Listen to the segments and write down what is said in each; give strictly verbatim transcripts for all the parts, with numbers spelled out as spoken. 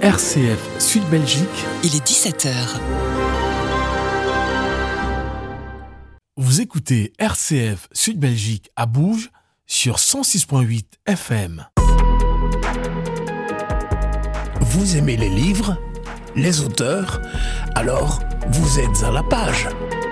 R C F Sud Belgique. Il est dix-sept heures. Vous écoutez R C F Sud Belgique à Bouge sur cent six virgule huit F M. Vous aimez les livres, les auteurs? Alors, vous êtes à la page.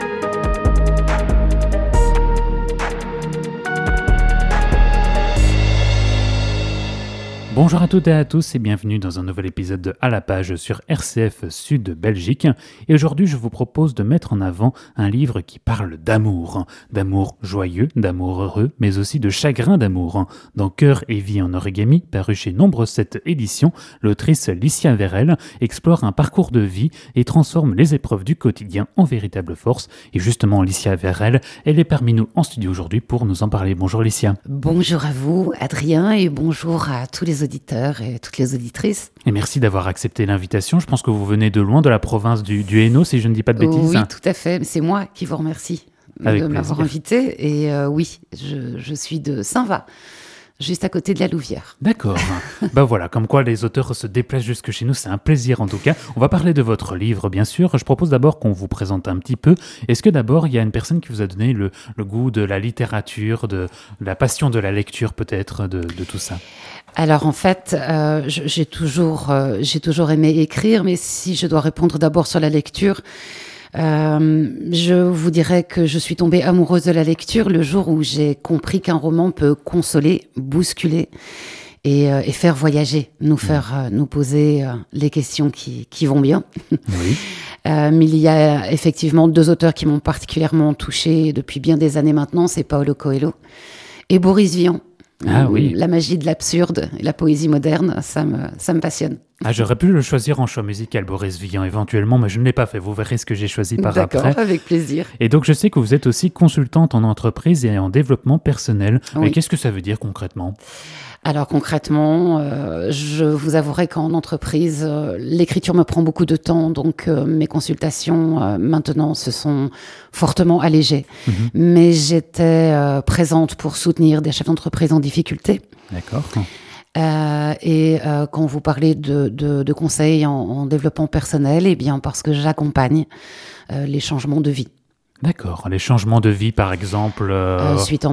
Bonjour à toutes et à tous et bienvenue dans un nouvel épisode de À la page sur R C F Sud Belgique. Et aujourd'hui, je vous propose de mettre en avant un livre qui parle d'amour. D'amour joyeux, d'amour heureux, mais aussi de chagrin d'amour. Dans Cœur et vie en origami, paru chez Nombre sept éditions, l'autrice Licia Verel explore un parcours de vie et transforme les épreuves du quotidien en véritable force. Et justement, Licia Verel, elle est parmi nous en studio aujourd'hui pour nous en parler. Bonjour Licia. Bonjour à vous, Adrien, et bonjour à tous les auditeurs et toutes les auditrices. Et merci d'avoir accepté l'invitation. Je pense que vous venez de loin, de la province du, du Hainaut, si je ne dis pas de bêtises. Oui, tout à fait. C'est moi qui vous remercie Avec de plaisir. m'avoir invité. Et euh, oui, je, je suis de Saint-Va, juste à côté de la Louvière. D'accord. Ben voilà, comme quoi les auteurs se déplacent jusque chez nous, c'est un plaisir en tout cas. On va parler de votre livre, bien sûr. Je propose d'abord qu'on vous présente un petit peu. Est-ce que d'abord, il y a une personne qui vous a donné le, le goût de la littérature, de la passion de la lecture peut-être, de, de tout ça ? Alors en fait, euh, j'ai toujours, euh, j'ai toujours aimé écrire, mais si je dois répondre d'abord sur la lecture, euh, je vous dirais que je suis tombée amoureuse de la lecture le jour où j'ai compris qu'un roman peut consoler, bousculer et, euh, et faire voyager, nous faire euh, nous poser euh, les questions qui, qui vont bien. Oui. Euh, mais il y a effectivement deux auteurs qui m'ont particulièrement touchée depuis bien des années maintenant, c'est Paulo Coelho et Boris Vian. Ah oui. La magie de l'absurde et la poésie moderne, ça me, ça me passionne. Ah, j'aurais pu le choisir en choix musical, Boris Vian, éventuellement, mais je ne l'ai pas fait. Vous verrez ce que j'ai choisi par D'accord, après. avec plaisir. Et donc, je sais que vous êtes aussi consultante en entreprise et en développement personnel. Oui. Mais qu'est-ce que ça veut dire concrètement ? Alors concrètement, euh, je vous avouerai qu'en entreprise, euh, l'écriture me prend beaucoup de temps, donc euh, mes consultations euh, maintenant se sont fortement allégées. Mhm. Mais j'étais euh, présente pour soutenir des chefs d'entreprise en difficulté. D'accord. Euh, et euh, quand vous parlez de, de, de conseils en, en développement personnel, eh bien parce que j'accompagne euh, les changements de vie. D'accord. Les changements de vie, par exemple. euh, Euh, suite